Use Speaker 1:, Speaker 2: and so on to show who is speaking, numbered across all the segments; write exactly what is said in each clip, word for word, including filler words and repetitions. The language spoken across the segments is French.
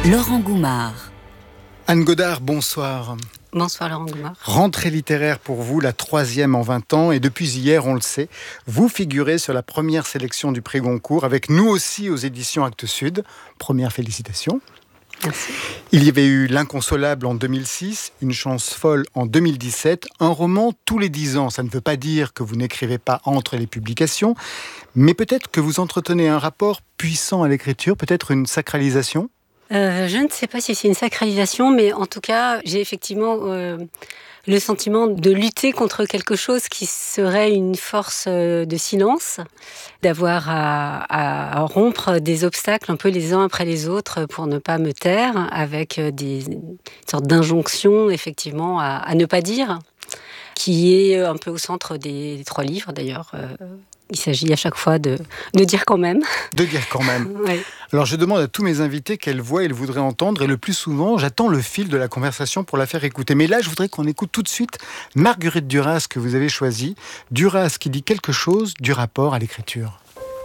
Speaker 1: Laurent Goumard.
Speaker 2: Anne Godard, bonsoir.
Speaker 3: Bonsoir Laurent Goumard.
Speaker 2: Rentrée littéraire pour vous, la troisième en vingt ans. Et depuis hier, on le sait, vous figurez sur la première sélection du prix Goncourt, avec nous aussi aux éditions Actes Sud. Première félicitation.
Speaker 3: Merci.
Speaker 2: Il y avait eu L'Inconsolable en deux mille six, Une chance folle en deux mille dix-sept, un roman tous les dix ans. Ça ne veut pas dire que vous n'écrivez pas entre les publications, mais peut-être que vous entretenez un rapport puissant à l'écriture, peut-être une sacralisation.
Speaker 3: Euh, je ne sais pas si c'est une sacralisation, mais en tout cas, j'ai effectivement euh, le sentiment de lutter contre quelque chose qui serait une force de silence, d'avoir à, à rompre des obstacles un peu les uns après les autres pour ne pas me taire, avec des sortes d'injonctions effectivement à, à ne pas dire, qui est un peu au centre des, des trois livres d'ailleurs. Euh, Il s'agit à chaque fois de, de dire quand même.
Speaker 2: De dire quand même.
Speaker 3: Oui.
Speaker 2: Alors je demande à tous mes invités quelle voix ils voudraient entendre, et le plus souvent, j'attends le fil de la conversation pour la faire écouter. Mais là, je voudrais qu'on écoute tout de suite Marguerite Duras, que vous avez choisie. Duras qui dit quelque chose du rapport à l'écriture.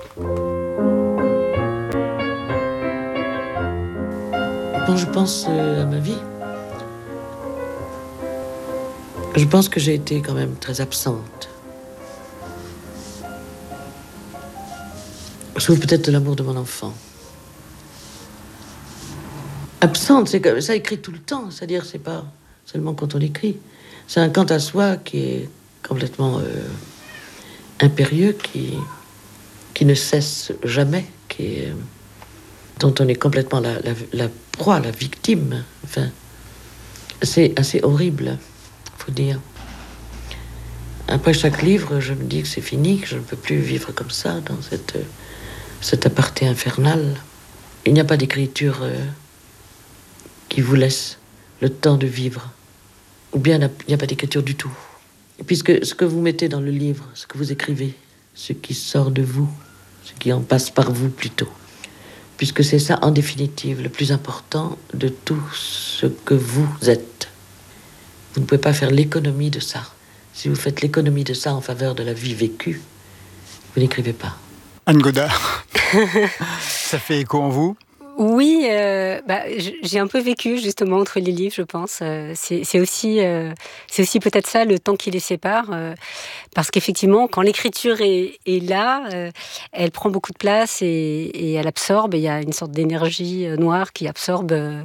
Speaker 4: Quand je pense à ma vie, je pense que j'ai été quand même très absente. Sauf peut-être de l'amour de mon enfant. Absente, c'est comme ça, écrit tout le temps. C'est-à-dire, c'est pas seulement quand on écrit. C'est un quant à soi qui est complètement euh, impérieux, qui, qui ne cesse jamais, qui est, dont on est complètement la, la, la proie, la victime. Enfin, c'est assez horrible, faut dire. Après chaque livre, je me dis que c'est fini, que je ne peux plus vivre comme ça, dans cette... cet aparté infernal. Il n'y a pas d'écriture euh, qui vous laisse le temps de vivre. Ou bien il n'y a pas d'écriture du tout. Puisque ce que vous mettez dans le livre, ce que vous écrivez, ce qui sort de vous, ce qui en passe par vous plutôt, puisque c'est ça, en définitive, le plus important de tout ce que vous êtes. Vous ne pouvez pas faire l'économie de ça. Si vous faites l'économie de ça en faveur de la vie vécue, vous n'écrivez pas.
Speaker 2: Anne Godard, ça fait écho en vous ?
Speaker 3: Oui, euh, bah, j'ai un peu vécu justement entre les livres, je pense. Euh, c'est, c'est, aussi, euh, c'est aussi peut-être ça, le temps qui les sépare. Euh, parce qu'effectivement, quand l'écriture est, est là, euh, elle prend beaucoup de place et, et elle absorbe. Il y a une sorte d'énergie noire qui absorbe... Euh,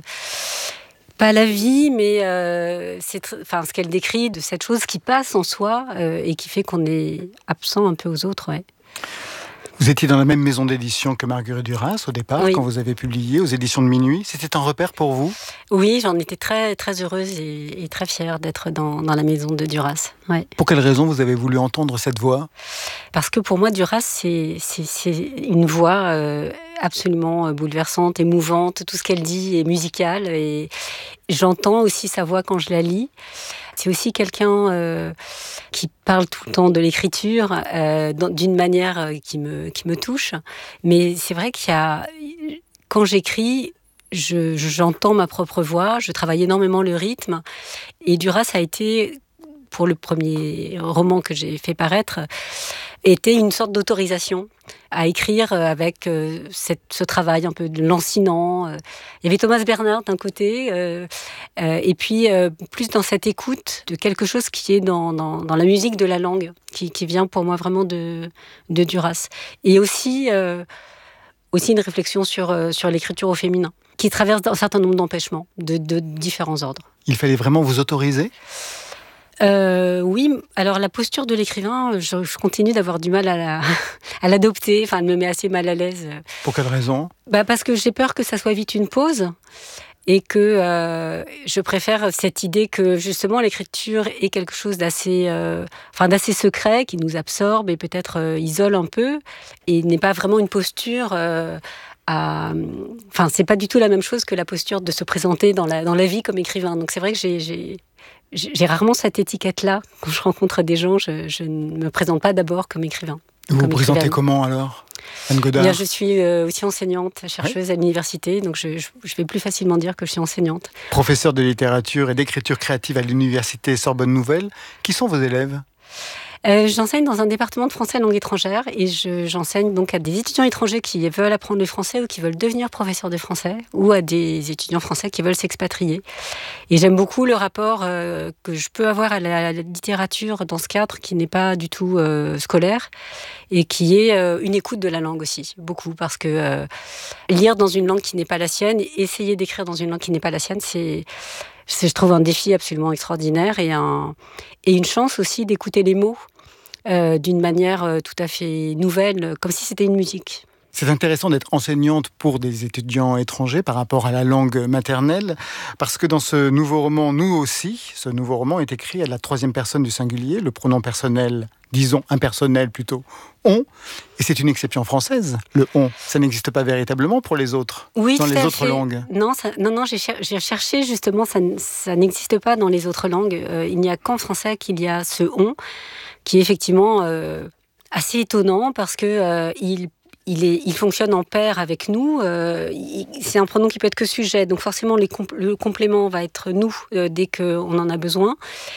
Speaker 3: pas la vie, mais euh, c'est tr- enfin, ce qu'elle décrit de cette chose qui passe en soi euh, et qui fait qu'on est absent un peu aux autres, ouais.
Speaker 2: Vous étiez dans la même maison d'édition que Marguerite Duras au départ, oui. Quand vous avez publié aux éditions de Minuit. C'était un repère pour vous ?
Speaker 3: Oui, j'en étais très, très heureuse et, et très fière d'être dans, dans la maison de Duras. Ouais.
Speaker 2: Pour quelle raison vous avez voulu entendre cette voix ?
Speaker 3: Parce que pour moi, Duras, c'est, c'est, c'est une voix euh, absolument bouleversante, émouvante. Tout ce qu'elle dit est musical et j'entends aussi sa voix quand je la lis. C'est aussi quelqu'un euh, qui parle tout le temps de l'écriture euh, d'une manière qui me, qui me touche. Mais c'est vrai qu'il y a... Quand j'écris, je, j'entends ma propre voix, je travaille énormément le rythme. Et Duras a été, pour le premier roman que j'ai fait paraître, était une sorte d'autorisation à écrire avec euh, cette, ce travail un peu de lancinant. Il y avait Thomas Bernhard d'un côté, euh, euh, et puis euh, plus dans cette écoute de quelque chose qui est dans, dans, dans la musique de la langue, qui, qui vient pour moi vraiment de, de Duras. Et aussi, euh, aussi une réflexion sur, euh, sur l'écriture au féminin, qui traverse un certain nombre d'empêchements de, de différents ordres.
Speaker 2: Il fallait vraiment vous autoriser ?
Speaker 3: Euh, oui, alors la posture de l'écrivain, je, je continue d'avoir du mal à, la, à l'adopter, enfin elle me met assez mal à l'aise.
Speaker 2: Pour quelle raison ? Bah
Speaker 3: parce que j'ai peur que ça soit vite une pause et que euh, je préfère cette idée que justement l'écriture est quelque chose d'assez, euh, enfin, d'assez secret, qui nous absorbe et peut-être euh, isole un peu et n'est pas vraiment une posture... Euh, À... Enfin, c'est pas du tout la même chose que la posture de se présenter dans la, dans la vie comme écrivain. Donc c'est vrai que j'ai, j'ai, j'ai rarement cette étiquette-là. Quand je rencontre des gens, je, je ne me présente pas d'abord comme écrivain.
Speaker 2: Vous
Speaker 3: comme
Speaker 2: vous présentez écrivaine. Comment alors, Anne Godard ?
Speaker 3: Bien, je suis euh, aussi enseignante, chercheuse ouais. à l'université, donc je, je, je vais plus facilement dire que je suis enseignante.
Speaker 2: Professeure de littérature et d'écriture créative à l'université Sorbonne Nouvelle. Qui sont vos élèves ?
Speaker 3: Euh, j'enseigne dans un département de français langue étrangère et je, j'enseigne donc à des étudiants étrangers qui veulent apprendre le français ou qui veulent devenir professeurs de français ou à des étudiants français qui veulent s'expatrier. Et j'aime beaucoup le rapport euh, que je peux avoir à la, à la littérature dans ce cadre qui n'est pas du tout euh, scolaire et qui est euh, une écoute de la langue aussi, beaucoup, parce que euh, lire dans une langue qui n'est pas la sienne et essayer d'écrire dans une langue qui n'est pas la sienne, c'est... C'est, je trouve, un défi absolument extraordinaire et, un, et une chance aussi d'écouter les mots euh, d'une manière euh, tout à fait nouvelle, comme si c'était une musique.
Speaker 2: C'est intéressant d'être enseignante pour des étudiants étrangers par rapport à la langue maternelle, parce que dans ce nouveau roman, nous aussi, ce nouveau roman est écrit à la troisième personne du singulier, le pronom personnel, disons impersonnel plutôt, on, et c'est une exception française, le on. Ça n'existe pas véritablement pour les autres,
Speaker 3: oui,
Speaker 2: dans les autres
Speaker 3: fait.
Speaker 2: langues.
Speaker 3: Non, ça, non, non, j'ai, cher- j'ai cherché justement, ça, ça n'existe pas dans les autres langues. Euh, il n'y a qu'en français qu'il y a ce on, qui est effectivement euh, assez étonnant parce que euh, il Il, est, il fonctionne en paire avec nous. Euh, il, c'est un pronom qui peut être que sujet. Donc forcément, les compl- le complément va être nous euh, dès qu'on en a besoin.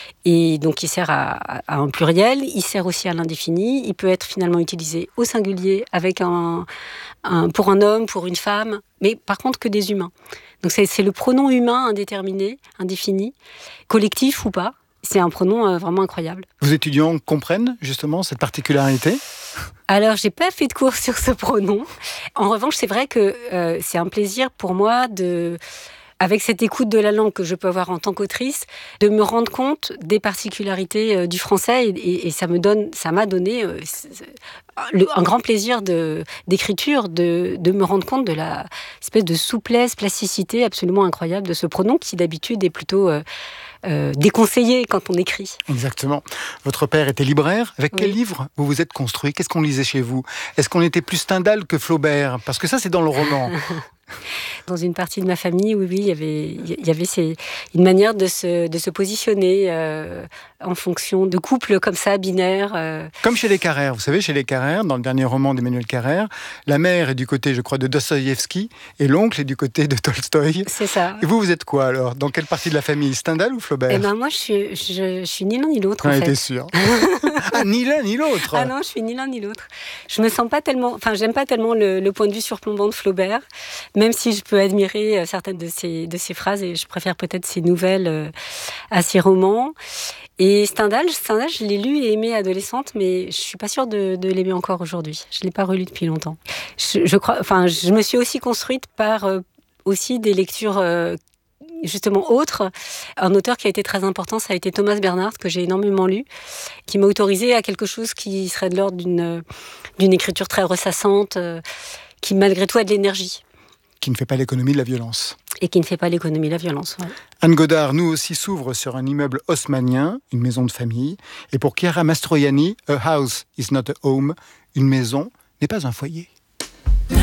Speaker 3: Et donc, il sert à, à un pluriel. Il sert aussi à l'indéfini. Il peut être finalement utilisé au singulier avec un, un, pour un homme, pour une femme. Mais par contre, que des humains. Donc c'est, c'est le pronom humain indéterminé, indéfini, collectif ou pas. C'est un pronom euh, vraiment incroyable.
Speaker 2: Vos étudiants comprennent justement cette particularité ?
Speaker 3: Alors, j'ai pas fait de cours sur ce pronom. En revanche, c'est vrai que euh, c'est un plaisir pour moi de, avec cette écoute de la langue que je peux avoir en tant qu'autrice, de me rendre compte des particularités euh, du français et, et, et ça me donne, ça m'a donné euh, le, un grand plaisir de, d'écriture, de, de me rendre compte de la espèce de souplesse, plasticité absolument incroyable de ce pronom qui d'habitude est plutôt euh, Euh, déconseillé quand on écrit.
Speaker 2: Exactement. Votre père était libraire. Avec
Speaker 3: Oui.
Speaker 2: quel livre vous vous êtes construit ? Qu'est-ce qu'on lisait chez vous ? Est-ce qu'on était plus Stendhal que Flaubert ? Parce que ça, c'est dans le roman.
Speaker 3: Dans une partie de ma famille, oui, oui, il y avait, il y avait ces, une manière de se, de se positionner euh, en fonction de couples comme ça, binaires. Euh.
Speaker 2: Comme chez les Carrère. Vous savez, chez les Carrère, dans le dernier roman d'Emmanuel Carrère, la mère est du côté, je crois, de Dostoïevski et l'oncle est du côté de Tolstoï.
Speaker 3: C'est ça.
Speaker 2: Et vous, vous êtes quoi alors ? Dans quelle partie de la famille ? Stendhal ou Flaubert ?
Speaker 3: Eh ben moi, je suis, je, je suis ni l'un ni l'autre,
Speaker 2: On
Speaker 3: en
Speaker 2: était
Speaker 3: fait.
Speaker 2: sûr. Ah, ni l'un ni l'autre.
Speaker 3: Ah non, je suis ni l'un ni l'autre. Je me sens pas tellement, enfin, j'aime pas tellement le, le point de vue surplombant de Flaubert, même si je peux admirer certaines de ses, de ses phrases et je préfère peut-être ses nouvelles euh, à ses romans. Et Stendhal, Stendhal, je l'ai lu et aimé adolescente, mais je suis pas sûre de, de l'aimer encore aujourd'hui. Je l'ai pas relu depuis longtemps. Je, je crois, enfin, je me suis aussi construite par euh, aussi des lectures euh, justement autre. Un auteur qui a été très important, ça a été Thomas Bernhard, que j'ai énormément lu, qui m'a autorisé à quelque chose qui serait de l'ordre d'une, d'une écriture très ressassante, euh, qui malgré tout a de l'énergie.
Speaker 2: Qui ne fait pas l'économie de la violence.
Speaker 3: Et qui ne fait pas l'économie de la violence. Ouais.
Speaker 2: Anne Godard, nous aussi, s'ouvre sur un immeuble haussmannien, une maison de famille. Et pour Chiara Mastroianni, a house is not a home, une maison n'est pas un foyer.